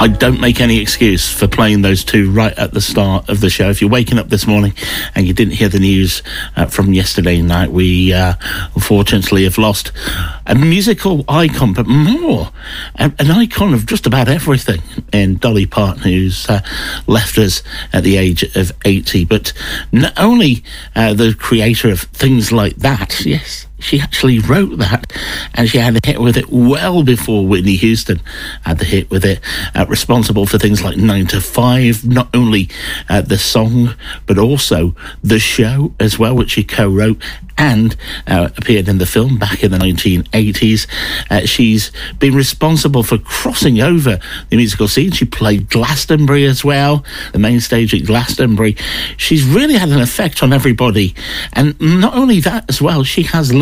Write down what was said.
I don't make any excuse for playing those two right at the start of the show. If you're waking up this morning and you didn't hear the news from yesterday night, we unfortunately have lost a musical icon, but more an icon of just about everything in Dolly Parton, who's left us at the age of 80. But not only the creator of things like that, yes, she actually wrote that, and she had a hit with it well before Whitney Houston had the hit with it. Responsible for things like 9 to 5, not only the song, but also the show as well, which she co-wrote and appeared in the film back in the 1980s. She's been responsible for crossing over the musical scene. She played Glastonbury as well, the main stage at Glastonbury. She's really had an effect on everybody. And not only that as well, she has